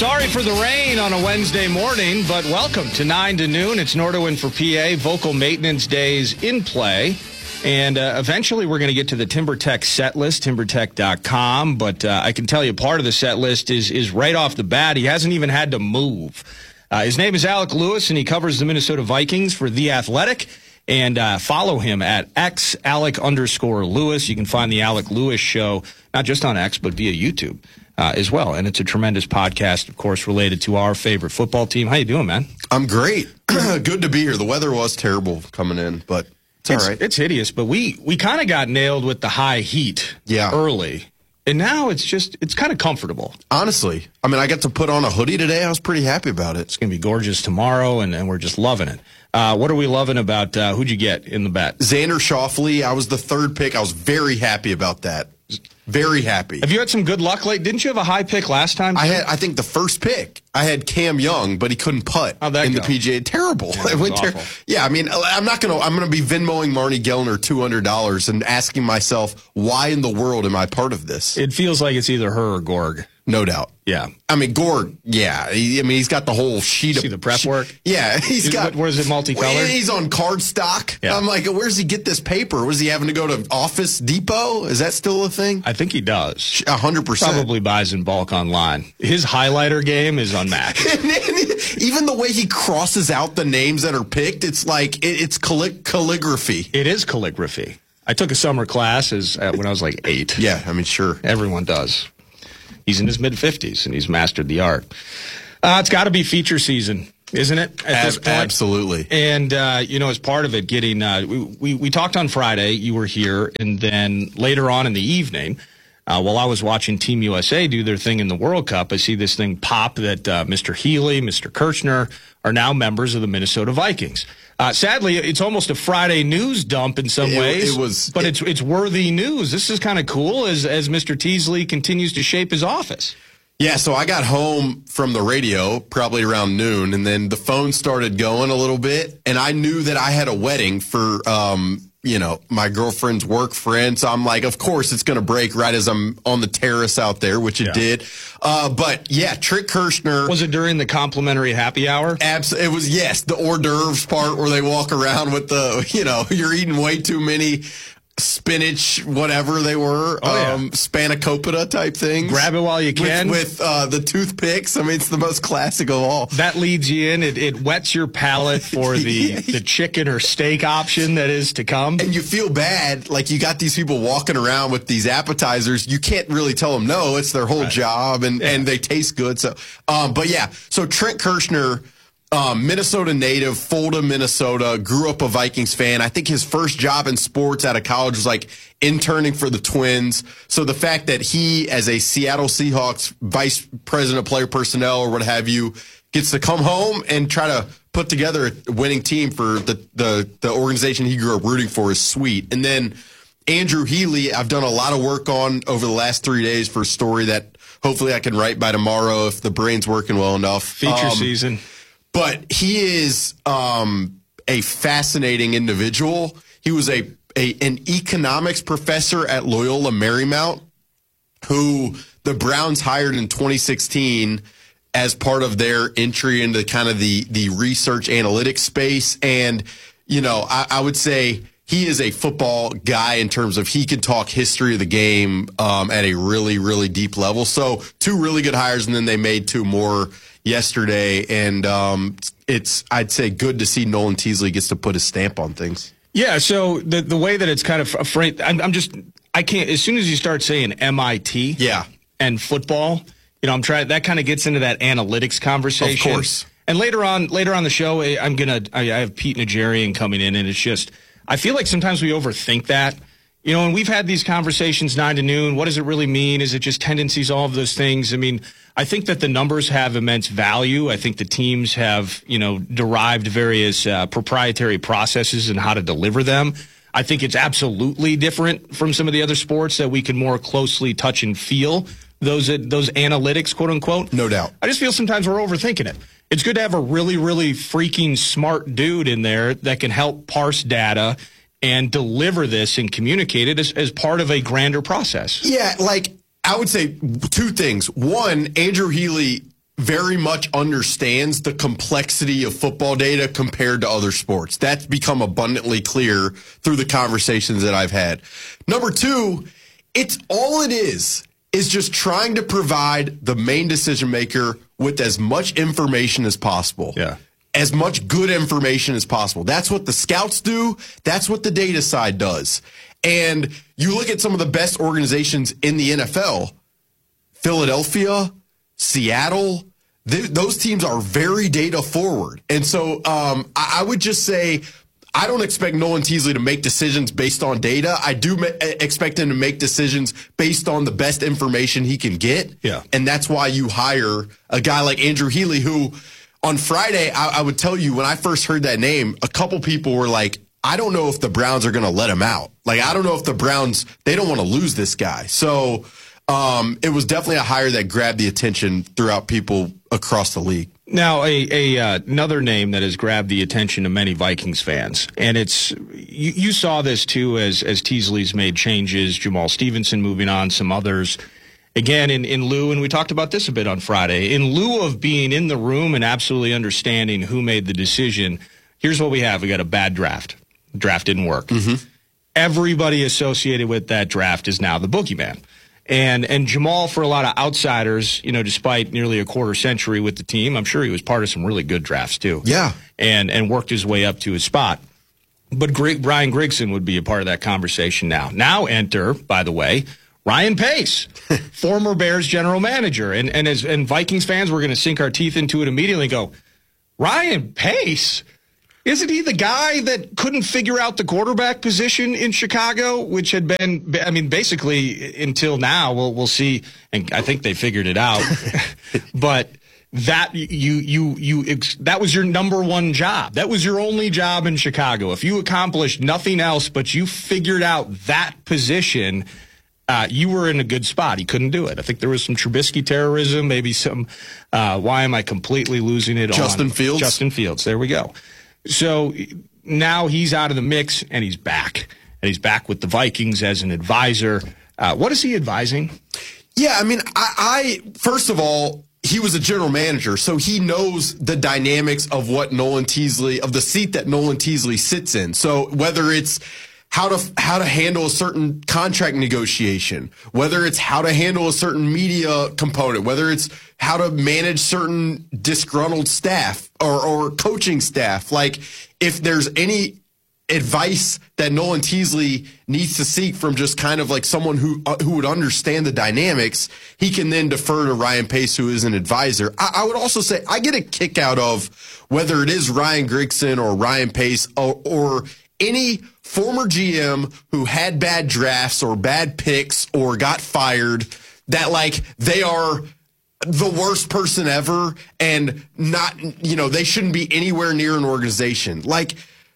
Sorry for the rain on a Wednesday morning, but welcome to 9 to noon. It's Nordowin for PA. Vocal maintenance days in play. And eventually we're going to get to the TimberTech set list, timbertech.com. But I can tell you part of the set list is right off the bat. He hasn't even had to move. His name is Alec Lewis, and he covers the Minnesota Vikings for The Athletic. And follow him at @Alec_Lewis. You can find the Alec Lewis Show, not just on X, but via YouTube as well. And it's a tremendous podcast, of course, related to our favorite football team. How you doing, man? I'm great. Good to be here. The weather was terrible coming in, but it's all right. It's hideous, but we kind of got nailed with the high heat early. And now it's kind of comfortable. Honestly. I mean, I got to put on a hoodie today. I was pretty happy about it. It's going to be gorgeous tomorrow, and we're just loving it. What are we loving about who'd you get in the bet? Xander Schauffele. I was the third pick. I was very happy about that. Very happy. Have you had some good luck late? Didn't you have a high pick last time? I think the first pick, I had Cam Young, but he couldn't putt How'd that in go? the PGA. Terrible. Yeah, it went awful. Yeah, I mean, I'm going to be Venmoing Marnie Gellner $200 and asking myself, why in the world am I part of this? It feels like it's either her or Gorg. No doubt. Yeah. I mean, Gorg, yeah. He's got the whole sheet of... See the prep work? Yeah. He's got... Where is it, multicolored? He's on cardstock. Yeah. I'm like, where's he get this paper? Was he having to go to Office Depot? Is that still a thing? I think he does. 100%. Probably buys in bulk online. His highlighter game is unmatched. Even the way he crosses out the names that are picked, it's like, it's calligraphy. It is calligraphy. I took a summer class when I was like 8. Yeah, I mean, sure. Everyone does. He's in his mid-50s, and he's mastered the art. It's got to be feature season, isn't it, at this point? Absolutely. And, as part of it, getting we talked on Friday. You were here, and then later on in the evening, while I was watching Team USA do their thing in the World Cup, I see this thing pop that Mr. Healy, Mr. Kirchner are now members of the Minnesota Vikings. Sadly, it's almost a Friday news dump in some ways. But it's worthy news. This is kind of cool as Mr. Teasley continues to shape his office. Yeah, so I got home from the radio probably around noon, and then the phone started going a little bit, and I knew that I had a wedding for my girlfriend's work friend. So I'm like, of course it's going to break right as I'm on the terrace out there, which it did. But yeah, Trick Kirchner. Was it during the complimentary happy hour? It was, yes, the hors d'oeuvres part where they walk around with you're eating way too many spinach, whatever they were, spanakopita type things. Grab it while you can. With the toothpicks. I mean, it's the most classic of all. That leads you in. It wets your palate for the chicken or steak option that is to come. And you feel bad, like you got these people walking around with these appetizers. You can't really tell them no. It's their whole job, and they taste good. So, so Trent Kirchner, Minnesota native, Fulda, Minnesota, grew up a Vikings fan. I think his first job in sports out of college was like interning for the Twins. So the fact that he, as a Seattle Seahawks vice president of player personnel or what have you, gets to come home and try to put together a winning team for the organization he grew up rooting for is sweet. And then Andrew Healy, I've done a lot of work on over the last 3 days for a story that hopefully I can write by tomorrow if the brain's working well enough. Feature season. But he is a fascinating individual. He was an economics professor at Loyola Marymount, who the Browns hired in 2016 as part of their entry into kind of the research analytics space. And, I would say he is a football guy in terms of he can talk history of the game at a really, really deep level. So 2 really good hires, and then they made 2 more yesterday, and it's, I'd say, good to see Nolan Teasley gets to put his stamp on things. Yeah, so the way that it's kind of afraid, I can't, as soon as you start saying MIT and football, I'm trying, that kind of gets into that analytics conversation. Of course. And later on the show, I have Pete Najarian coming in, and it's just, I feel like sometimes we overthink that. And we've had these conversations 9 to noon. What does it really mean? Is it just tendencies, all of those things? I mean, I think that the numbers have immense value. I think the teams have, derived various proprietary processes and how to deliver them. I think it's absolutely different from some of the other sports that we can more closely touch and feel those analytics, quote unquote. No doubt. I just feel sometimes we're overthinking it. It's good to have a really, really freaking smart dude in there that can help parse data and deliver this and communicate it as part of a grander process. Yeah, like I would say 2 things. One, Andrew Healy very much understands the complexity of football data compared to other sports. That's become abundantly clear through the conversations that I've had. Number two, it's all it is just trying to provide the main decision maker with as much information as possible. Yeah. As much good information as possible. That's what the scouts do. That's what the data side does. And you look at some of the best organizations in the NFL, Philadelphia, Seattle, those teams are very data forward. And so I would just say, I don't expect Nolan Teasley to make decisions based on data. I do expect him to make decisions based on the best information he can get. Yeah. And that's why you hire a guy like Andrew Healy, who on Friday, I would tell you, when I first heard that name, a couple people were like, I don't know if the Browns are going to let him out. Like, I don't know if the Browns, they don't want to lose this guy. So it was definitely a hire that grabbed the attention throughout people across the league. Now, another name that has grabbed the attention of many Vikings fans, and it's you saw this too as Teasley's made changes, Jamal Stevenson moving on, some others. Again, in lieu, and we talked about this a bit on Friday, in lieu of being in the room and absolutely understanding who made the decision, here's what we have. We got a bad draft. The draft didn't work. Mm-hmm. Everybody associated with that draft is now the boogeyman. And Jamal, for a lot of outsiders, despite nearly a quarter century with the team, I'm sure he was part of some really good drafts too. Yeah. And worked his way up to his spot. But Brian Grigson would be a part of that conversation now. Now enter, by the way, Ryan Pace, former Bears general manager. And Vikings fans, we're going to sink our teeth into it immediately and go, Ryan Pace? Isn't he the guy that couldn't figure out the quarterback position in Chicago, which had been, basically until now, we'll see, and I think they figured it out, but that that was your number one job. That was your only job in Chicago. If you accomplished nothing else, but you figured out that position, you were in a good spot. He couldn't do it. I think there was some Trubisky terrorism, maybe some, why am I completely losing it Justin Fields. Justin Fields. There we go. So now he's out of the mix, and he's back. And he's back with the Vikings as an advisor. What is he advising? Yeah, I first of all, he was a general manager, so he knows the dynamics of what Nolan Teasley, of the seat that Nolan Teasley sits in. So whether it's how to handle a certain contract negotiation, whether it's how to handle a certain media component, whether it's how to manage certain disgruntled staff or coaching staff. Like, if there's any advice that Nolan Teasley needs to seek from just kind of like someone who would understand the dynamics, he can then defer to Ryan Pace, who is an advisor. I would also say I get a kick out of whether it is Ryan Grigson or Ryan Pace or any former GM who had bad drafts or bad picks or got fired, that like they are the worst person ever and not, they shouldn't be anywhere near an organization. Like,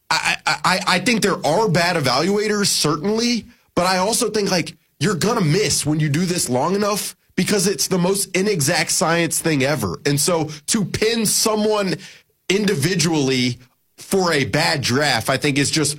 I think there are bad evaluators, certainly, but I also think like you're going to miss when you do this long enough because it's the most inexact science thing ever. And so to pin someone individually for a bad draft, I think is just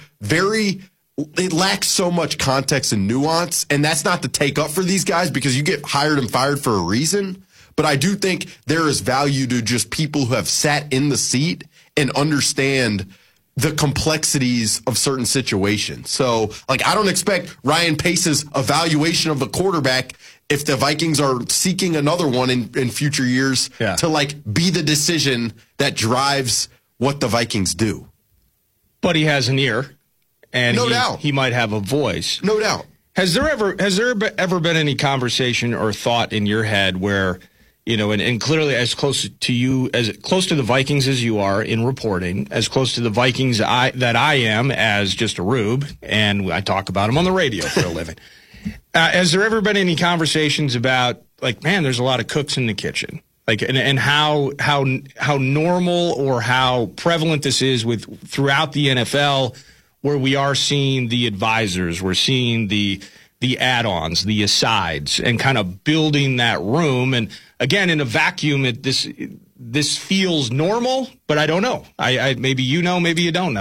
it lacks so much context and nuance. And that's not to take up for these guys because you get hired and fired for a reason. But I do think there is value to just people who have sat in the seat and understand the complexities of certain situations. So, like, I don't expect Ryan Pace's evaluation of the quarterback, if the Vikings are seeking another one in future years, to, like, be the decision that drives what the Vikings do. But he has an ear, and no doubt he might have a voice. No doubt. Has there ever been any conversation or thought in your head where, and clearly as close to the Vikings as you are in reporting, as close to the Vikings that I am as just a rube, and I talk about them on the radio for a living. Has there ever been any conversations about, like, man, there's a lot of cooks in the kitchen? Like, and how normal or how prevalent this is throughout the NFL, where we are seeing the advisors, we're seeing the add-ons, the asides, and kind of building that room. And again, in a vacuum, this feels normal, but I don't know. I maybe maybe you don't know.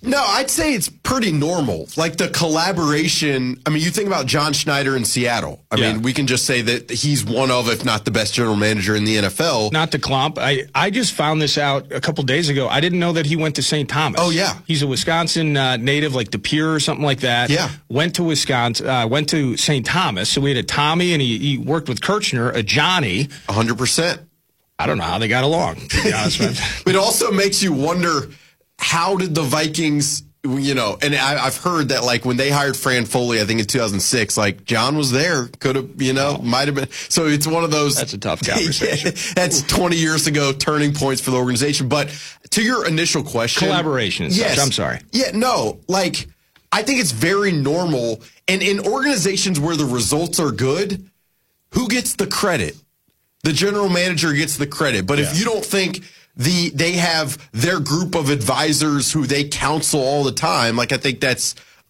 No, I'd say it's pretty normal. Like the collaboration. I mean, you think about John Schneider in Seattle. I mean, we can just say that he's one of, if not the best general manager in the NFL. Not to clump. I just found this out a couple days ago. I didn't know that he went to St. Thomas. Oh, yeah. He's a Wisconsin native, like De Pere or something like that. Yeah. Went to Wisconsin, went to St. Thomas. So we had a Tommy, and he worked with Kirchner, a Johnny. 100%. I don't know how they got along, to be honest with you. It also makes you wonder, how did the Vikings, and I've heard that, like, when they hired Fran Foley, I think in 2006, like, John was there, could have, might have been. So it's one of those. That's a tough conversation. That's 20 years ago, turning points for the organization. But to your initial question. Collaboration. Yes. I'm sorry. Yeah, no, like, I think it's very normal. And in organizations where the results are good, who gets the credit? The general manager gets the credit. But if you don't think they have their group of advisors who they counsel all the time, like, I think that's,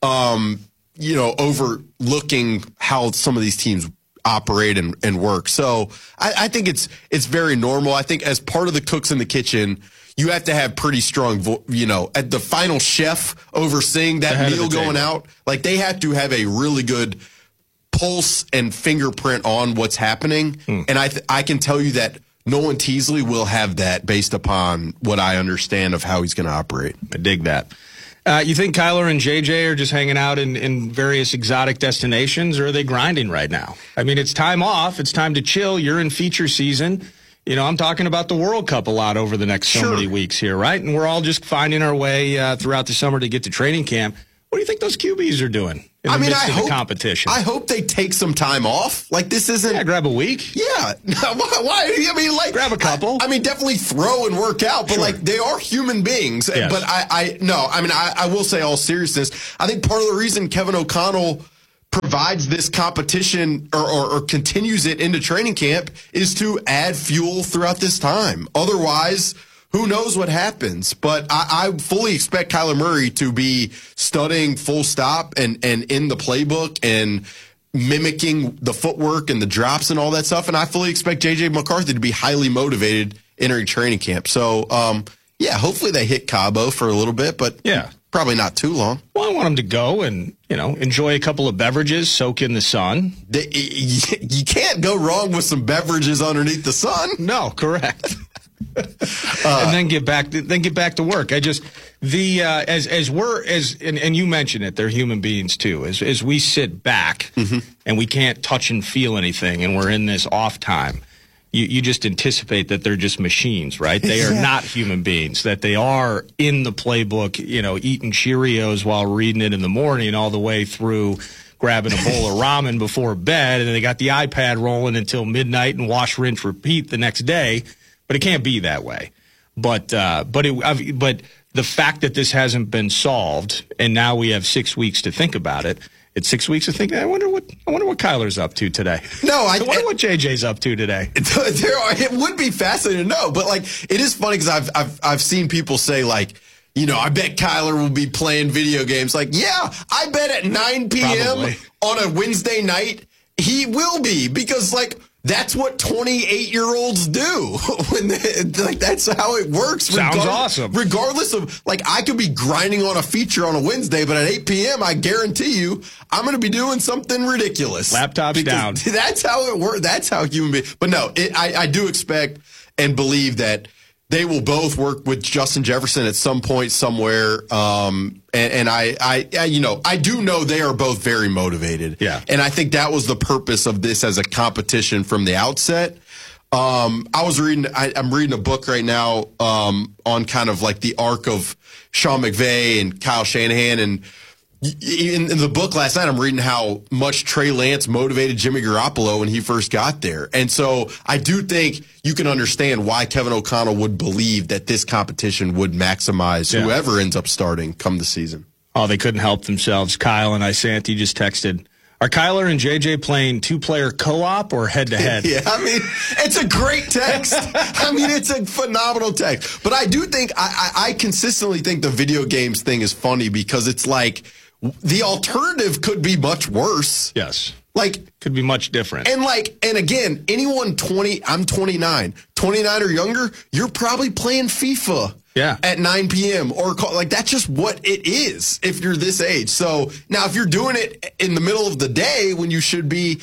overlooking how some of these teams operate and work. So I think it's very normal. I think as part of the cooks in the kitchen, you have to have pretty strong, at the final chef overseeing that meal going out, like, they have to have a really good pulse and fingerprint on what's happening. And I can tell you that Nolan Teasley will have that based upon what I understand of how he's going to operate. I dig that. You think Kyler and JJ are just hanging out in various exotic destinations, or are they grinding right now? I mean, it's time off. It's time to chill. You're in feature season. I'm talking about the World Cup a lot over the next so many weeks here, right? And we're all just finding our way throughout the summer to get to training camp. What do you think those QBs are doing in the midst of the competition? I hope they take some time off. Like, this isn't... Yeah, grab a week. Yeah. Why? I mean, like... Grab a couple. I mean, definitely throw and work out, but, like, they are human beings. Yes. But I will say, all seriousness, I think part of the reason Kevin O'Connell provides this competition or continues it into training camp is to add fuel throughout this time. Otherwise... who knows what happens? But I fully expect Kyler Murray to be studying full stop and in the playbook and mimicking the footwork and the drops and all that stuff. And I fully expect J.J. McCarthy to be highly motivated entering training camp. So, hopefully they hit Cabo for a little bit, but probably not too long. Well, I want them to go and, enjoy a couple of beverages, soak in the sun. You can't go wrong with some beverages underneath the sun. No, correct. And then get back to work. And you mentioned it, they're human beings too. As we sit back and we can't touch and feel anything, and we're in this off time, you just anticipate that they're just machines, right? They are not human beings. That they are in the playbook, eating Cheerios while reading it in the morning, all the way through grabbing a bowl of ramen before bed, and then they got the iPad rolling until midnight and wash, rinse, repeat the next day. But it can't be that way. But the fact that this hasn't been solved, and now we have 6 weeks to think about it. It's 6 weeks to think. I wonder what Kyler's up to today. I wonder what JJ's up to today. It would be fascinating to know, but, like, it is funny because I've seen people say, like, I bet Kyler will be playing video games. Like, yeah, I bet at 9 p.m. Probably. On a Wednesday night he will be, because, like, that's what 28-year-olds do. That's how it works. Sounds awesome. Regardless of, like, I could be grinding on a feature on a Wednesday, but at 8 p.m., I guarantee you, I'm going to be doing something ridiculous. Laptops down. That's how it works. That's how human beings. But no, I do expect and believe that they will both work with Justin Jefferson at some point somewhere. And I do know they are both very motivated. Yeah. And I think that was the purpose of this as a competition from the outset. I'm reading a book right now on kind of like the arc of Sean McVay and Kyle Shanahan. And in the book last night, I'm reading how much Trey Lance motivated Jimmy Garoppolo when he first got there. And so I do think you can understand why Kevin O'Connell would believe that this competition would maximize whoever ends up starting come the season. Oh, they couldn't help themselves. Kyle and Isanti just texted, are Kyler and JJ playing two-player co-op or head-to-head? Yeah, I mean, it's a great text. I mean, it's a phenomenal text. But I do think, I consistently think the video games thing is funny because it's like, the alternative could be much worse. Yes. Like, could be much different. And again, anyone 20, I'm 29, 29 or younger, you're probably playing FIFA at 9 p.m. or like that's just what it is if you're this age. So now if you're doing it in the middle of the day when you should be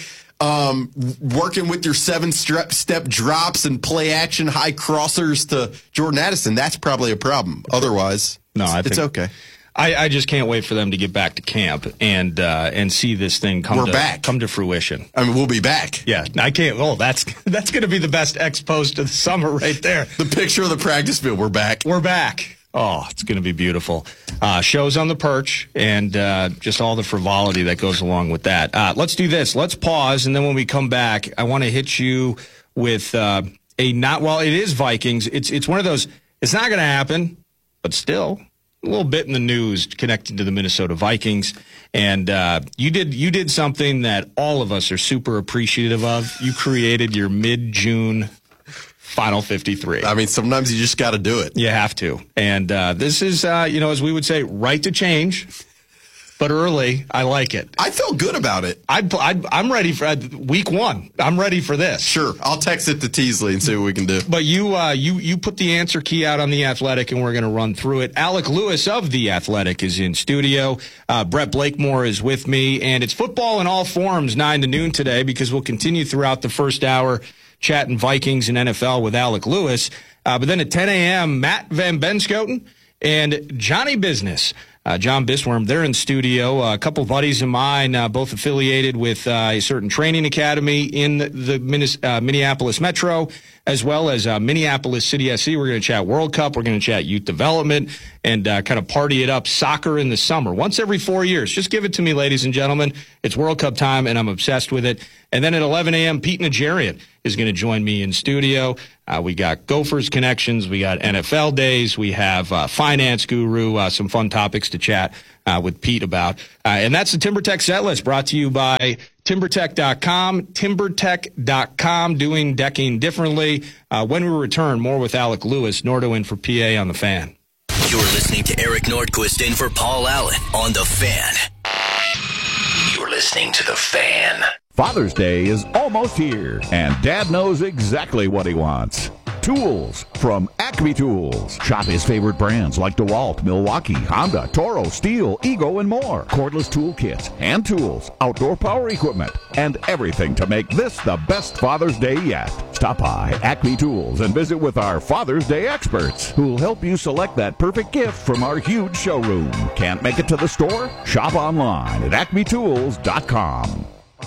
working with your 7-step drops and play action high crossers to Jordan Addison, that's probably a problem. Otherwise, it's okay. I just can't wait for them to get back to camp and see this thing come to fruition. I mean, we'll be back. Yeah, I can't. Oh, that's going to be the best ex-post of the summer right there. The picture of the practice field. We're back. We're back. Oh, it's going to be beautiful. Shows on the perch and just all the frivolity that goes along with that. Let's do this. Let's pause, and then when we come back, I want to hit you with it is Vikings. It's one of those. It's not going to happen, but still. A little bit in the news connected to the Minnesota Vikings, and you did something that all of us are super appreciative of. You created your mid-June Final 53. I mean, sometimes you just got to do it. You have to, and this is, as we would say, right to change. But early, I like it. I feel good about it. I'm ready for week 1. I'm ready for this. Sure. I'll text it to Teasley and see what we can do. But you put the answer key out on The Athletic, and we're going to run through it. Alec Lewis of The Athletic is in studio. Brett Blakemore is with me. And it's football in all forms, 9 to noon today, because we'll continue throughout the first hour chatting Vikings and NFL with Alec Lewis. But then at 10 a.m., Matt Van Benschoten and Johnny Business. John Bisworm, they're in studio. A couple buddies of mine, both affiliated with a certain training academy in the Minneapolis Metro, as well as Minneapolis City SC. We're going to chat World Cup. We're going to chat youth development and kind of party it up. Soccer in the summer, once every 4 years. Just give it to me, ladies and gentlemen. It's World Cup time, and I'm obsessed with it. And then at 11 a.m., Pete Najarian is going to join me in studio. We got Gophers connections. We got NFL days. We have Finance Guru, some fun topics to chat with Pete about. And that's the TimberTech set list brought to you by TimberTech.com. TimberTech.com, doing decking differently. When we return, more with Alec Lewis, Nordo in for PA on The Fan. You're listening to Eric Nordquist in for Paul Allen on The Fan. You're listening to The Fan. Father's Day is almost here, and Dad knows exactly what he wants. Tools from Acme Tools. Shop his favorite brands like DeWalt, Milwaukee, Honda, Toro, Steel, Ego, and more. Cordless tool kits, hand tools, outdoor power equipment, and everything to make this the best Father's Day yet. Stop by Acme Tools and visit with our Father's Day experts who'll help you select that perfect gift from our huge showroom. Can't make it to the store? Shop online at acmetools.com.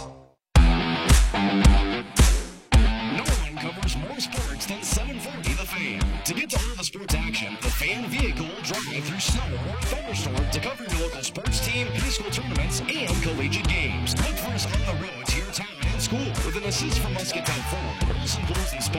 To get to all the sports action, the Fan Vehicle drive through snow or thunderstorm to cover your local sports team, high school tournaments, and collegiate games. Look for us on the road to your town and school with an assist from Muscatine Ford.